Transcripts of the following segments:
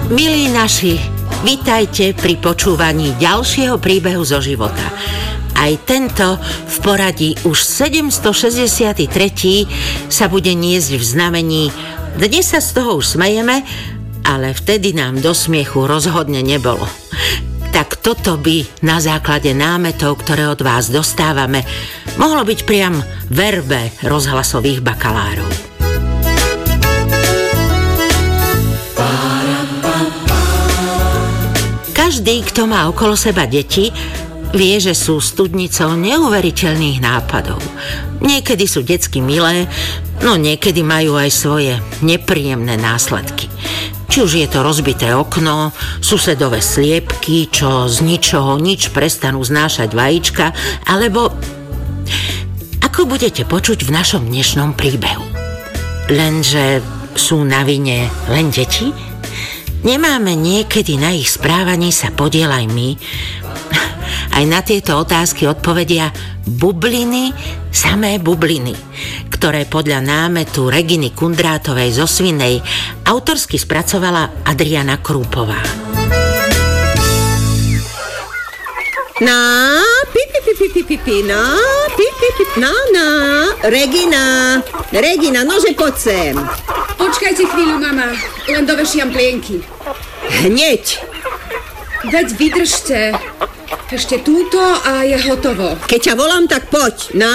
Milí naši, vitajte pri počúvaní ďalšieho príbehu zo života. Aj tento v poradí už 763. sa bude niesť v znamení. Dnes sa z toho už smejeme, ale vtedy nám do smiechu rozhodne nebolo. Tak toto by na základe námetov, ktoré od vás dostávame, mohlo byť priam verbe rozhlasových bakalárov. Každý, kto má okolo seba deti, vie, že sú studnicou neuveriteľných nápadov. Niekedy sú detsky milé, no niekedy majú aj svoje nepríjemné následky. Či už je to rozbité okno, susedové sliepky, čo z ničoho nič prestanú znášať vajíčka, alebo ako budete počuť v našom dnešnom príbehu. Lenže sú na vine len deti? Nemáme niekedy na ich správaní sa podiel aj my? Aj na tieto otázky odpovedia bubliny, samé bubliny, ktoré podľa námetu Reginy Kundrátovej zo Svinej autorsky spracovala Adriana Krúpová. Regina, nože poď sem. Počkajte chvíľu, mama, len dovešiam plienky. Hneď. Veď vydržte. Ešte túto a je hotovo. Keď ťa volám, tak poď.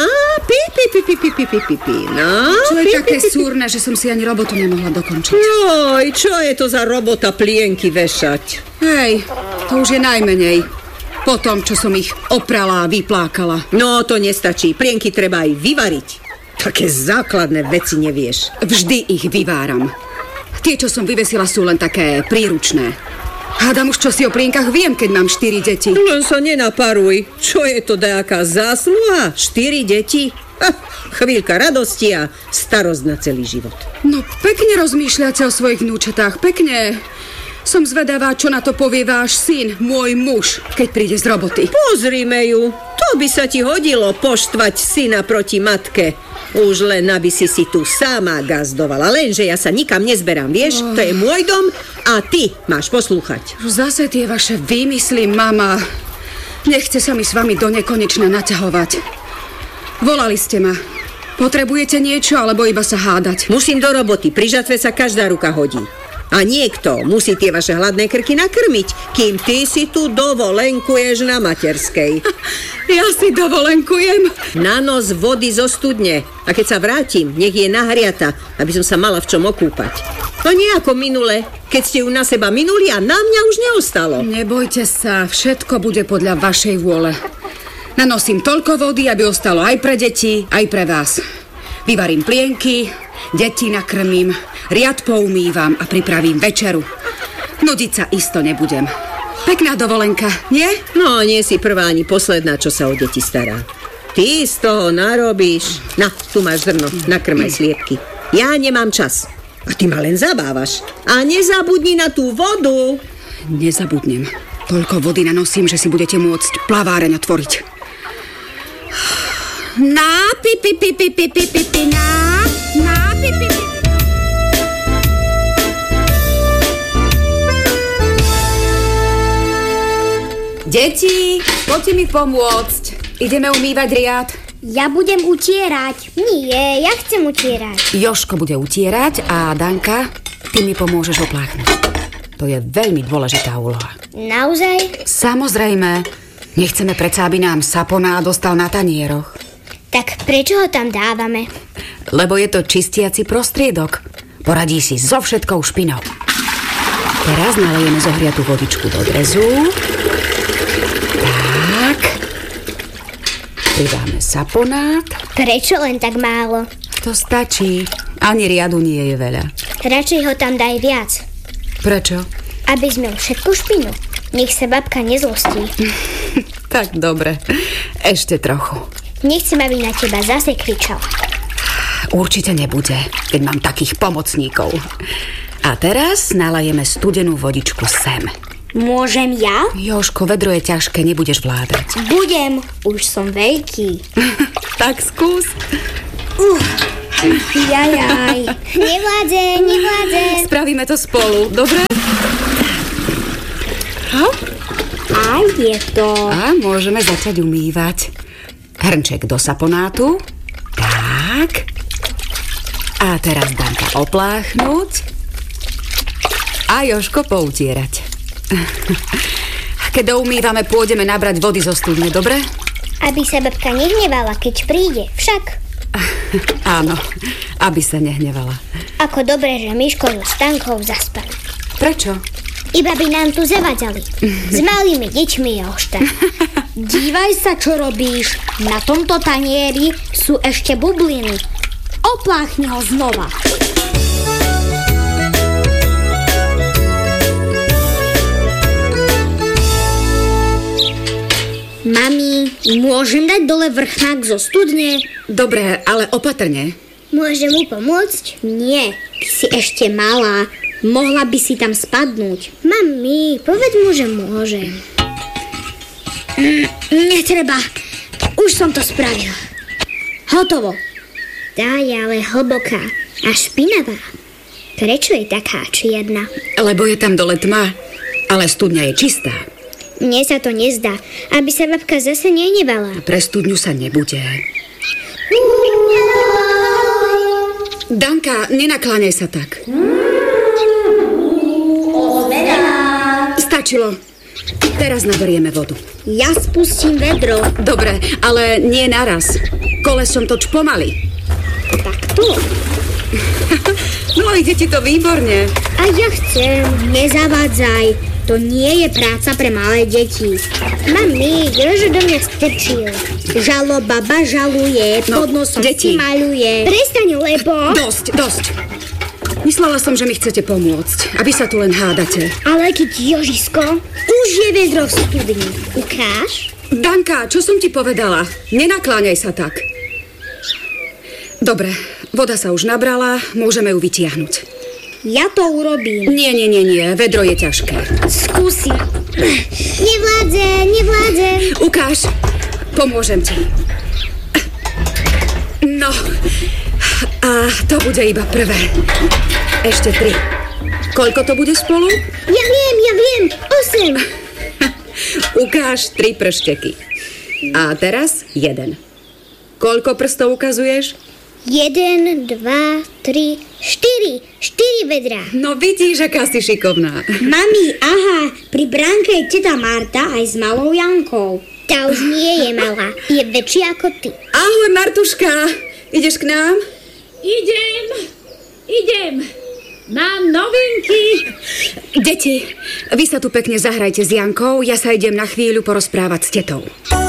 Čo je také súrne, že som si ani robotu nemohla dokončiť? Joj, čo je to za robota plienky vešať? Hej, to už je najmenej. Po tom, čo som ich oprala a vyplákala. No, to nestačí. Plienky treba aj vyvariť. Také základné veci nevieš. Vždy ich vyváram. Tie, čo som vyvesila, sú len také príručné. Hádam už, čo si o plienkach viem, keď mám 4 deti. Len sa nenaparuj. Čo je to nejaká zásluha? 4 deti? Chvíľka radosti a starosť na celý život. No, pekne rozmýšľate o svojich vnúčatách. Pekne. Som zvedavá, čo na to povie váš syn, môj muž, keď príde z roboty. Pozrime ju. To by sa ti hodilo poštvať syna proti matke. Už len, aby si tu sama gazdovala. Lenže ja sa nikam nezberám, vieš? To je môj dom a ty máš poslúchať. Zase tie vaše výmysly, mama. Nechce sa mi s vami do nekonečna naťahovať. Volali ste ma. Potrebujete niečo, alebo iba sa hádať? Musím do roboty. Pri žatve sa každá ruka hodí. A niekto musí tie vaše hladné krky nakrmiť, kým ty si tu dovolenkuješ na materskej. Ja si dovolenkujem? Na nos vody zo studne. A keď sa vrátim, nech je nahriata, aby som sa mala v čom okúpať. No nie ako minule, keď ste ju na seba minuli a na mňa už neostalo. Nebojte sa, všetko bude podľa vašej vôle. Nanosím toľko vody, aby ostalo aj pre deti, aj pre vás. Vyvarím plienky, deti nakrmím, riad poumývam a pripravím večeru. Nudiť sa isto nebudem. Pekná dovolenka, nie? No, nie si prvá ani posledná, čo sa o deti stará. Ty z toho narobíš. Na, tu máš zrno, nakrmaj sliepky. Ja nemám čas. A ty ma len zabávaš. A nezabudni na tú vodu. Nezabudnem. Toľko vody nanosím, že si budete môcť plaváreň otvoriť. Na Deti, poďte mi pomôcť. Ideme umývať riad. Ja budem utierať. Nie, ja chcem utierať. Jožko bude utierať a Danka, ty mi pomôžeš opláchnuť. To je veľmi dôležitá úloha. Naozaj? Samozrejme. Nechceme predsa, aby nám saponát dostal na tanieroch. Tak prečo ho tam dávame? Lebo je to čistiaci prostriedok. Poradí si so všetkou špinou. Teraz nalejeme zohriatú vodičku do drezu. Tak. Pridáme saponát. Prečo len tak málo? To stačí. Ani riadu nie je veľa. Radšej ho tam daj viac. Prečo? Aby zmiel všetku špinu. Nech sa babka nezlostí. Tak dobre. Ešte trochu. Nechcem, aby na teba zase kričal. Určite nebude, keď mám takých pomocníkov. A teraz nalajeme studenú vodičku sem. Môžem ja? Jožko, vedro je ťažké, nebudeš vládať. Budem, už som veľký. Tak skús. Jajaj. Nevládze. Spravíme to spolu, dobre? A je to. A môžeme začať umývať. Hrnček do saponátu. Tak. A teraz Danka opláchnuť. A Jožko poutierať. Keď doumývame, pôjdeme nabrať vody zo studne, dobre? Aby sa babka nehnevala, keď príde. Však. Áno, aby sa nehnevala. Ako dobre, že Miško so Stankou zaspali. Prečo? Iba by nám tu zavadzali. S malými deťmi je ošta. Dívaj sa, čo robíš. Na tomto tanieri sú ešte bubliny. Opláchni ho znova. Mami, môžem dať dole vrchnák zo studne? Dobre, ale opatrne. Môžem mu pomôcť? Nie, ty si ešte malá. Mohla by si tam spadnúť. Mami, povedz mu, že môžem. Netreba. Už som to spravil. Hotovo. Tá je ale hlboká a špinavá. Prečo je taká čierna? Lebo je tam dole tma, ale studňa je čistá. Mne sa to nezdá, aby sa babka zase nehnevala. Pre studňu sa nebude. Danka, nenakláňaj sa tak. Stačilo. Teraz naberieme vodu. Ja spustím vedro. Dobre, ale nie naraz. Kolesom toč pomaly. Takto. No, ide ti to výborne. A ja chcem, nezavádzaj. To nie je práca pre malé deti. Mami, Jožo do mňa strčil. Žalo, baba žaluje, pod nosom si maľuje. Prestaň, lebo... Dosť. Myslela som, že mi chcete pomôcť, aby sa tu len hádate. Ale keď Jožisko, už je vedro v studni. Ukáž? Danka, čo som ti povedala? Nenakláňaj sa tak. Dobre, voda sa už nabrala, môžeme ju vytiahnuť. Ja to urobím. Nie, vedro je ťažké. Skúsim. Nevládze. Ukáž, pomôžem ti. No, a to bude iba prvé. Ešte 3. Koľko to bude spolu? Ja viem. 8. Ukáž 3 pršteky. A teraz 1. Koľko prstov ukazuješ? 1, 2, 3, 4. 4 vedrá. No vidíš, aká si šikovná. Mami, aha, pri bránke je teta Marta aj s malou Jankou. Tá už nie je malá, je väčšia ako ty. Ahoj, Martuška, ideš k nám? Idem. Mám novinky. Deti, vy sa tu pekne zahrajte s Jankou, ja sa idem na chvíľu porozprávať s tetou.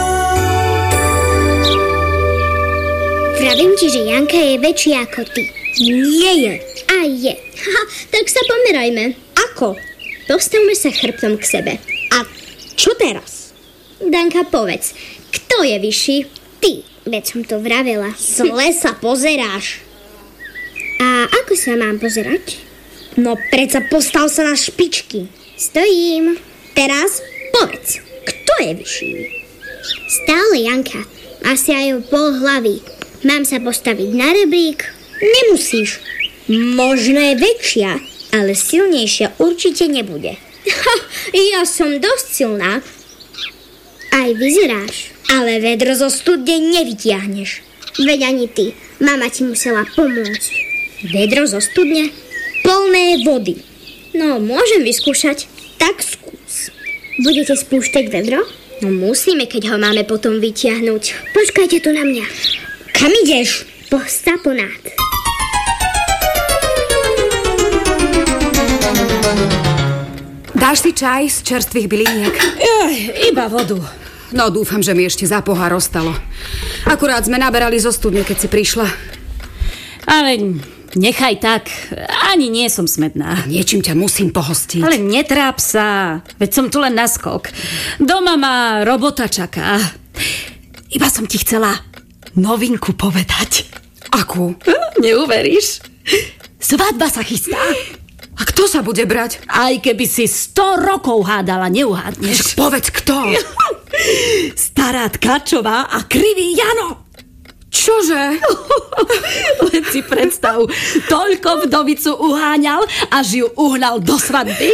Pravím ti, že Janka je väčšia ako ty. Nie je. A je. Tak sa pomerajme. Ako? Postavme sa chrbtom k sebe. A čo teraz? Danka, povedz, kto je vyšší? Ty, veď som to vravela. Zle sa pozeráš. A ako sa mám pozerať? No, predsa postav sa na špičky. Stojím. Teraz povedz, kto je vyšší? Stále Janka. Asi aj o pol hlavy. Mám sa postaviť na rebrík? Nemusíš. Možno je väčšia, ale silnejšia určite nebude. Ja som dosť silná. Aj vyzeráš, ale vedro zo studne nevytiahneš. Veď ani ty. Mama ti musela pomôcť. Vedro zo studne? Plné vody. No, môžem vyskúšať. Tak skús. Budete spúšťať vedro? No musíme, keď ho máme potom vytiahnuť. Počkajte tu na mňa. Kam ideš? Po saponát. Dáš si čaj z čerstvých byliniek? Iba vodu. No, dúfam, že mi ešte za pohár ostalo. Akurát sme naberali zo studne, keď si prišla. Ale nechaj tak. Ani nie som smedná. Niečím ťa musím pohostiť. Ale netráp sa. Veď som tu len na skok. Doma ma robota čaká. Iba som ti chcela novinku povedať. Akú? Neuveríš? Svadba sa chystá. A kto sa bude brať? Aj keby si 100 rokov hádala, neuhádneš. Povedz, kto? Stará Tkačová a krivý Jano. Čože? Len si predstav, toľko vdovicu uháňal, až ju uhnal do svadby.